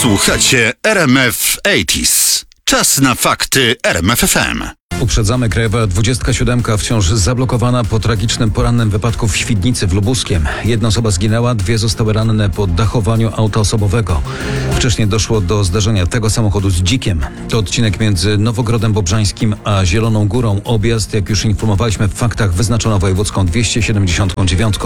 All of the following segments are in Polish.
Słuchacie RMF 80s. Czas na fakty RMF FM. Uprzedzamy, krajowa 27 wciąż zablokowana po tragicznym porannym wypadku w Świdnicy w Lubuskiem. Jedna osoba zginęła, dwie zostały ranne po dachowaniu auta osobowego. Wcześniej doszło do zdarzenia tego samochodu z dzikiem. To odcinek między Nowogrodem Bobrzańskim a Zieloną Górą. Objazd, jak już informowaliśmy w faktach, wyznaczono wojewódzką 279.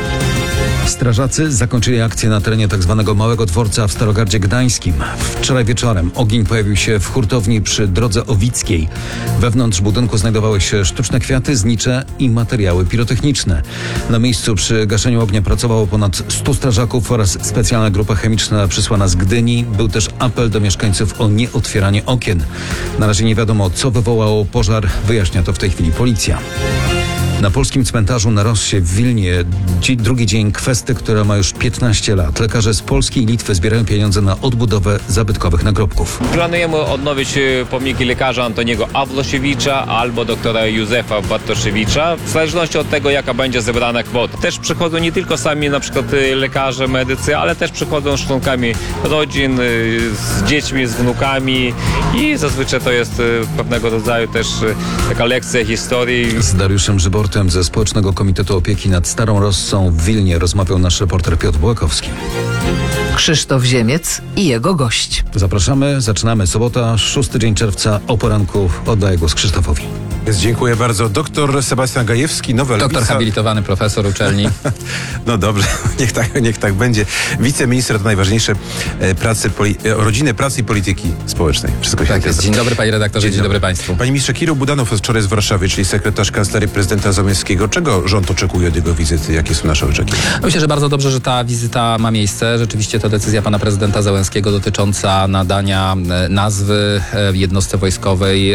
Strażacy zakończyli akcję na terenie tzw. Małego Dworca w Starogardzie Gdańskim. Wczoraj wieczorem ogień pojawił się w hurtowni przy drodze Owickiej. Wewnątrz budynku znajdowały się sztuczne kwiaty, znicze i materiały pirotechniczne. Na miejscu przy gaszeniu ognia pracowało ponad 100 strażaków oraz specjalna grupa chemiczna przysłana z Gdyni. Był też apel do mieszkańców o nieotwieranie okien. Na razie nie wiadomo, co wywołało pożar. Wyjaśnia to w tej chwili policja. Na polskim cmentarzu na Rossie w Wilnie drugi dzień kwesty, która ma już 15 lat. Lekarze z Polski i Litwy zbierają pieniądze na odbudowę zabytkowych nagrobków. Planujemy odnowić pomniki lekarza Antoniego Awlosiewicza albo doktora Józefa Bartoszewicza, w zależności od tego, jaka będzie zebrana kwota. Też przychodzą nie tylko sami na przykład lekarze, medycy, ale też przychodzą z członkami rodzin, z dziećmi, z wnukami i zazwyczaj to jest pewnego rodzaju też taka lekcja historii. Z Dariuszem Żybortem ze Społecznego Komitetu Opieki nad Starą Rossą w Wilnie rozmawiał nasz reporter Piotr Błakowski. Krzysztof Ziemiec i jego gość. Zapraszamy, zaczynamy. Sobota, 6 dzień czerwca, o poranku. Oddaję głos Krzysztofowi. Dziękuję bardzo. Doktor Sebastian Gajewski, Doktor habilitowany, profesor uczelni. No dobrze, niech tak będzie. Wiceminister to najważniejsze rodziny, pracy i polityki społecznej. Wszystko się Tak jest. Dzień dobry panie redaktorze, dzień dobry państwu. Panie ministrze, Kirył Budanow wczoraj jest w Warszawie, czyli sekretarz kancelarii prezydenta Załęskiego. Czego rząd oczekuje od jego wizyty? Jakie są nasze oczekiwania? Myślę, że bardzo dobrze, że ta wizyta ma miejsce. Rzeczywiście to decyzja pana prezydenta Załęskiego dotycząca nadania nazwy jednostce wojskowej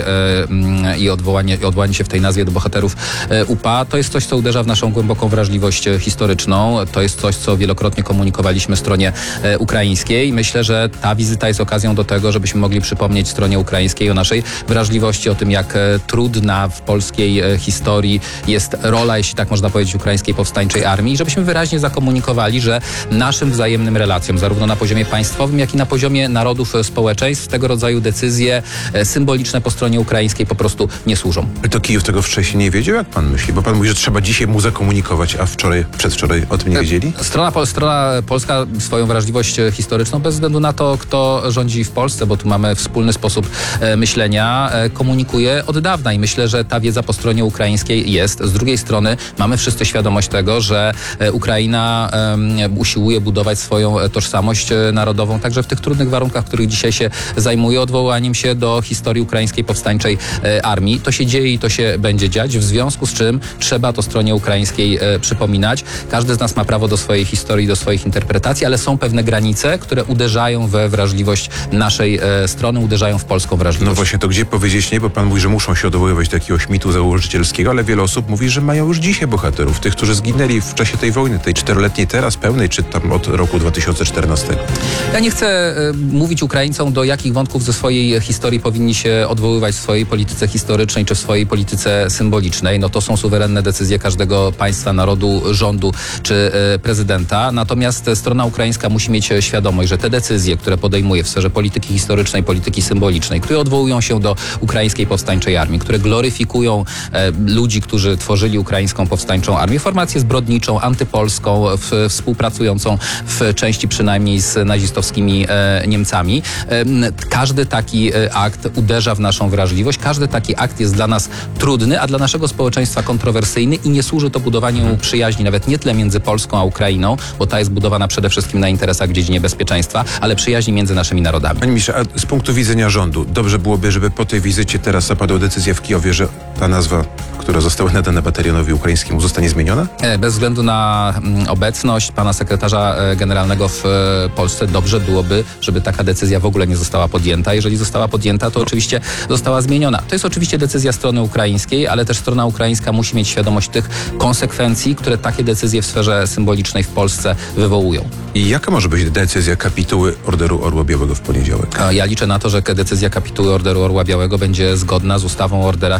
i odwołanie się w tej nazwie do bohaterów UPA. To jest coś, co uderza w naszą głęboką wrażliwość historyczną. To jest coś, co wielokrotnie komunikowaliśmy stronie ukraińskiej. Myślę, że ta wizyta jest okazją do tego, żebyśmy mogli przypomnieć stronie ukraińskiej o naszej wrażliwości, o tym, jak trudna w polskiej historii jest rola, jeśli tak można powiedzieć, ukraińskiej powstańczej armii i żebyśmy wyraźnie zakomunikowali, że naszym wzajemnym relacjom, zarówno na poziomie państwowym, jak i na poziomie narodów, społeczeństw, tego rodzaju decyzje symboliczne po stronie ukraińskiej po prostu nie służą. To Kijów tego wcześniej nie wiedział, jak pan myśli? Bo pan mówi, że trzeba dzisiaj mu zakomunikować, a przedwczoraj o tym nie wiedzieli? Strona polska swoją wrażliwość historyczną, bez względu na to, kto rządzi w Polsce, bo tu mamy wspólny sposób myślenia, komunikuje od dawna i myślę, że ta wiedza po stronie ukraińskiej jest. Z drugiej strony mamy wszyscy świadomość tego, że Ukraina usiłuje budować swoją tożsamość narodową, także w tych trudnych warunkach, w których dzisiaj się zajmuje, odwołaniem się do historii ukraińskiej powstańczej armii. To się dzieje i to się będzie dziać, w związku z czym trzeba to stronie ukraińskiej przypominać. Każdy z nas ma prawo do swojej historii, do swoich interpretacji, ale są pewne granice, które uderzają we wrażliwość naszej strony, uderzają w polską wrażliwość. No właśnie, to gdzie powiedzieć nie, bo pan mówi, że muszą się odwoływać do jakiegoś mitu założycielskiego, ale wiele osób mówi, że mają już dzisiaj bohaterów, tych, którzy zginęli w czasie tej wojny, tej 4-letniej teraz, pełnej, czy tam od roku 2014. Ja nie chcę mówić Ukraińcom, do jakich wątków ze swojej historii powinni się odwoływać w swojej polityce historycznej, czy w swojej polityce symbolicznej. No to są suwerenne decyzje każdego państwa, narodu, rządu czy prezydenta. Natomiast strona ukraińska musi mieć świadomość, że te decyzje, które podejmuje w sferze polityki historycznej, polityki symbolicznej, które odwołują się do ukraińskiej powstańczej armii, które gloryfikują ludzi, którzy tworzyli ukraińską powstańczą armię, formację zbrodniczą, antypolską, współpracującą w części przynajmniej z nazistowskimi Niemcami. Każdy taki akt uderza w naszą wrażliwość. Każdy taki akt jest dla nas trudny, a dla naszego społeczeństwa kontrowersyjny i nie służy to budowaniu przyjaźni, nawet nie tyle między Polską a Ukrainą, bo ta jest budowana przede wszystkim na interesach w dziedzinie bezpieczeństwa, ale przyjaźni między naszymi narodami. Panie ministrze, a z punktu widzenia rządu, dobrze byłoby, żeby po tej wizycie teraz zapadła decyzja w Kijowie, że ta nazwa, która została nadana batalionowi ukraińskiemu, zostanie zmieniona? Bez względu na obecność pana sekretarza generalnego w Polsce, dobrze byłoby, żeby taka decyzja w ogóle nie została podjęta. Jeżeli została podjęta, to oczywiście została zmieniona. To jest oczywiście decyzja strony ukraińskiej, ale też strona ukraińska musi mieć świadomość tych konsekwencji, które takie decyzje w sferze symbolicznej w Polsce wywołują. I jaka może być decyzja kapituły Orderu Orła Białego w poniedziałek? Ja liczę na to, że decyzja kapituły Orderu Orła Białego będzie zgodna z ustawą o orderach i odznaczeniach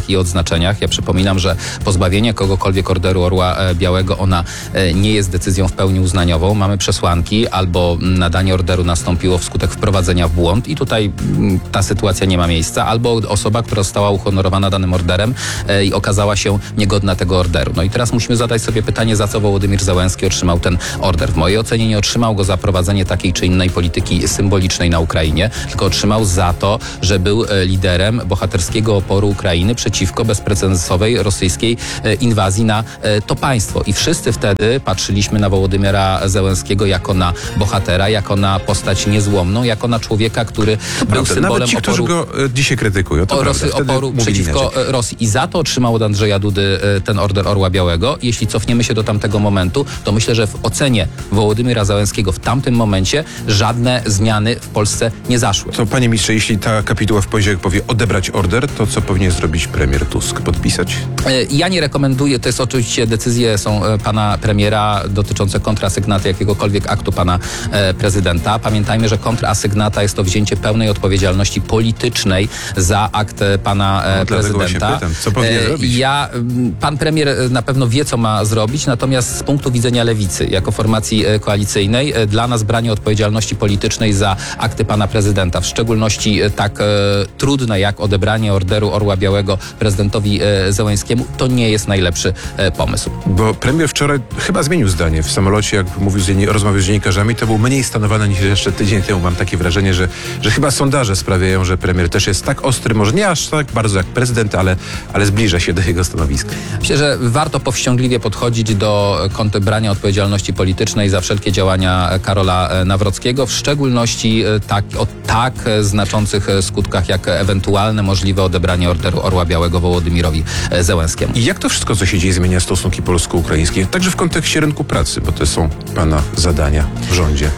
znaczeniach. Ja przypominam, że pozbawienie kogokolwiek Orderu Orła Białego, ona nie jest decyzją w pełni uznaniową. Mamy przesłanki, albo nadanie orderu nastąpiło wskutek wprowadzenia w błąd i tutaj ta sytuacja nie ma miejsca, albo osoba, która została uhonorowana danym orderem i okazała się niegodna tego orderu. No i teraz musimy zadać sobie pytanie, za co Wołodymyr Zełenski otrzymał ten order. W mojej ocenie nie otrzymał go za prowadzenie takiej czy innej polityki symbolicznej na Ukrainie, tylko otrzymał za to, że był liderem bohaterskiego oporu Ukrainy przeciwko bezprecedensowej rosyjskiej inwazji na to państwo. I wszyscy wtedy patrzyliśmy na Wołodymyra Zełenskiego jako na bohatera, jako na postać niezłomną, jako na człowieka, który był symbolem nawet ci, którzy go dzisiaj krytykują, to oporu przeciwko Rosji. I za to otrzymał od Andrzeja Dudy ten Order Orła Białego. Jeśli cofniemy się do tamtego momentu, to myślę, że w ocenie Wołodymyra Zełenskiego w tamtym momencie żadne zmiany w Polsce nie zaszły. To panie ministrze, jeśli ta kapituła w poniedziałek powie odebrać order, to co powinien zrobić premier Tusk? Podpisać? Ja nie rekomenduję, to jest oczywiście decyzje są pana premiera dotyczące kontrasygnaty jakiegokolwiek aktu pana prezydenta. Pamiętajmy, że kontrasygnata jest to wzięcie pełnej odpowiedzialności politycznej za akt pana prezydenta. Właśnie pytam, co powinien zrobić? Pan premier na pewno wie, co ma zrobić, natomiast z punktu widzenia Lewicy, jako formacji koalicyjnej, dla nas branie odpowiedzialności politycznej za akty pana prezydenta, w szczególności tak trudne jak odebranie Orderu Orła Białego prezydentowi Zełenskiemu, to nie jest najlepszy pomysł. Bo premier wczoraj chyba zmienił zdanie w samolocie, jak mówił rozmawiał z dziennikarzami, to był mniej stanowany niż jeszcze tydzień temu. Mam takie wrażenie, że chyba sondaże sprawiają, że premier też jest tak ostry, może nie aż tak bardzo jak prezydent, ale zbliża się do jego stanowiska. Myślę, że warto powściągliwie podchodzić do brania odpowiedzialności politycznej za wszelkie działania Karola Nawrockiego, w szczególności o tak znaczących skutkach, jak ewentualne możliwe odebranie Orderu Orła Białego Wołodymyrowi Zełenskiemu. I jak to wszystko, co się dzieje, zmienia stosunki polsko-ukraińskie, także w kontekście rynku pracy, bo to są pana zadania w rządzie?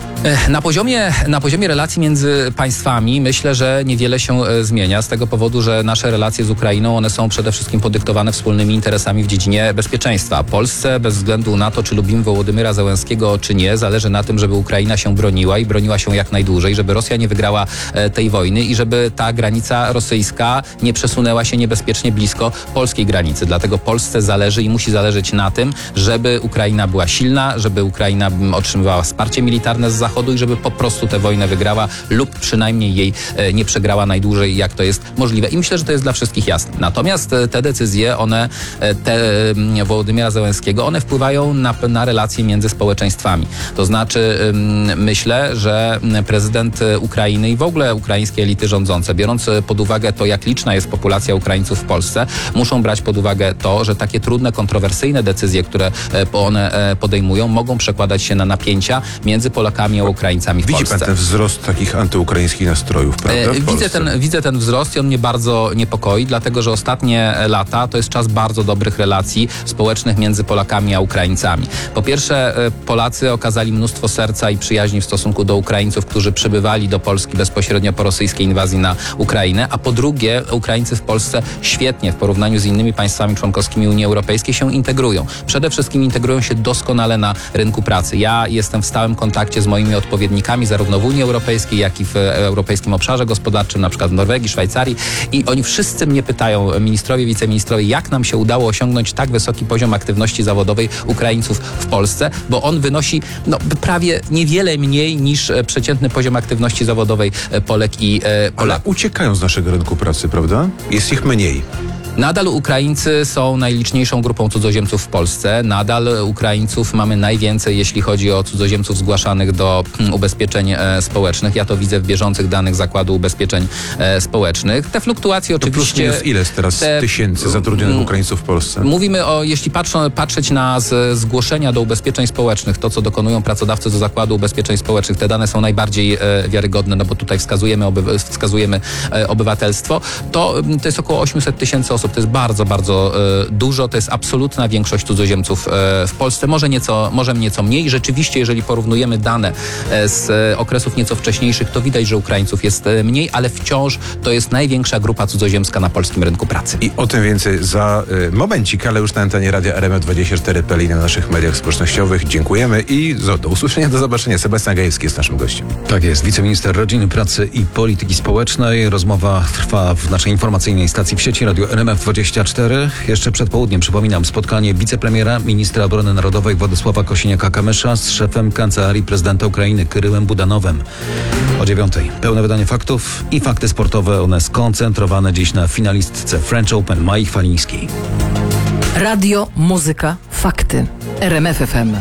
Na poziomie relacji między państwami myślę, że niewiele się zmienia z tego powodu, że nasze relacje z Ukrainą, one są przede wszystkim podyktowane wspólnymi interesami w dziedzinie bezpieczeństwa. Polsce, bez względu na to, czy lubimy Wołodymyra Zełenskiego, czy nie, zależy na tym, żeby Ukraina się broniła i broniła się jak najdłużej, żeby Rosja nie wygrała tej wojny i żeby ta granica rosyjska nie przesunęła się niebezpiecznie blisko polskiej granicy. Dlatego Polsce zależy i musi zależeć na tym, żeby Ukraina była silna, żeby Ukraina otrzymywała wsparcie militarne z Zachodu i żeby po prostu tę wojnę wygrała lub przynajmniej jej nie przegrała najdłużej, jak to jest możliwe. I myślę, że to jest dla wszystkich jasne. Natomiast te decyzje, Wołodymyra Zełenskiego, one wpływają na relacje między społeczeństwami. To znaczy myślę, że prezydent Ukrainy i w ogóle ukraińskie elity rządzące, biorąc pod uwagę to, jak liczna jest populacja Ukraińców w Polsce, muszą brać pod uwagę to, że takie trudne, kontrowersyjne decyzje, które one podejmują, mogą przekładać się na napięcia między Polakami a Ukraińcami w Polsce. Widzi pan ten wzrost takich antyukraińskich nastrojów, prawda? Widzę ten wzrost i on mnie bardzo niepokoi, dlatego że ostatnie lata to jest czas bardzo dobrych relacji społecznych między Polakami a Ukraińcami. Po pierwsze, Polacy okazali mnóstwo serca i przyjaźni w stosunku do Ukraińców, którzy przybywali do Polski bezpośrednio po rosyjskiej inwazji na Ukrainę, a po drugie, Ukraińcy w Polsce świetnie w porównaniu z innymi państwami członkowskimi Unii Europejskiej się integrują. Przede wszystkim integrują się doskonale na rynku pracy. Ja jestem w stałym kontakcie z moimi odpowiednikami zarówno w Unii Europejskiej, jak i w Europejskim Obszarze Gospodarczym, na przykład w Norwegii, Szwajcarii, i oni wszyscy mnie pytają, ministrowie, wiceministrowie, jak nam się udało osiągnąć tak wysoki poziom aktywności zawodowej Ukraińców w Polsce, bo on wynosi prawie niewiele mniej niż przeciętny poziom aktywności zawodowej Polek i Polaków. Ale uciekają z naszego rynku pracy, prawda? Jest ich mniej. Nadal Ukraińcy są najliczniejszą grupą cudzoziemców w Polsce. Nadal Ukraińców mamy najwięcej, jeśli chodzi o cudzoziemców zgłaszanych do ubezpieczeń społecznych. Ja to widzę w bieżących danych Zakładu Ubezpieczeń Społecznych. Te fluktuacje oczywiście... To plus minus ile jest teraz tysięcy zatrudnionych Ukraińców w Polsce? Mówimy jeśli patrzeć na zgłoszenia do ubezpieczeń społecznych, to co dokonują pracodawcy do Zakładu Ubezpieczeń Społecznych, te dane są najbardziej wiarygodne, no bo tutaj wskazujemy obywatelstwo, to jest około 800 tysięcy osób. To jest bardzo, bardzo dużo. To jest absolutna większość cudzoziemców w Polsce. Może nieco mniej. Rzeczywiście, jeżeli porównujemy dane z okresów nieco wcześniejszych, to widać, że Ukraińców jest mniej, ale wciąż to jest największa grupa cudzoziemska na polskim rynku pracy. I o tym więcej za momencik, ale już na antenie Radia RMF24.pl i na naszych mediach społecznościowych. Dziękujemy i do usłyszenia, do zobaczenia. Sebastian Gajewski jest naszym gościem. Tak jest, wiceminister rodziny, pracy i polityki społecznej. Rozmowa trwa w naszej informacyjnej stacji w sieci Radio RMF TOMAC24. Jeszcze przed południem, przypominam, spotkanie wicepremiera, ministra obrony narodowej Władysława Kosiniaka-Kamysza z szefem Kancelarii Prezydenta Ukrainy Kyryłem Budanowem. O 9:00 pełne wydanie faktów i fakty sportowe, one skoncentrowane dziś na finalistce French Open Mai Chwalińskiej. Radio, muzyka, fakty. RMF FM.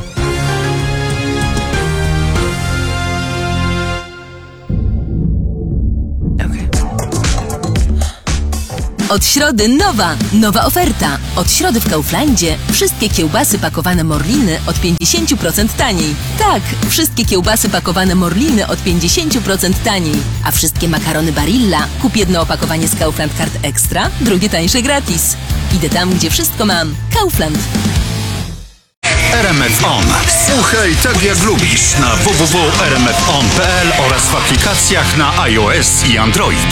Od środy nowa oferta. Od środy w Kauflandzie wszystkie kiełbasy pakowane Morliny od 50% taniej. Tak, wszystkie kiełbasy pakowane Morliny od 50% taniej. A wszystkie makarony Barilla kup jedno opakowanie z Kaufland Card Extra, drugie tańsze gratis. Idę tam, gdzie wszystko mam. Kaufland. RMF On. Słuchaj tak jak lubisz na www.rmfon.pl oraz w aplikacjach na iOS i Android.